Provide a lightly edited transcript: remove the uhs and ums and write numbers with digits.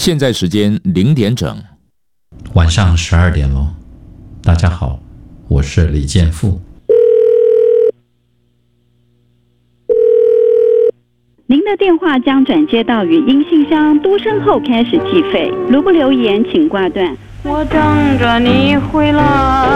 现在时间0点整， 晚上12点咯。大家好，我是李建富。 您的电话将转接到语音信箱，嘟声后开始计费。如不留言，请挂断。 我等着你回来。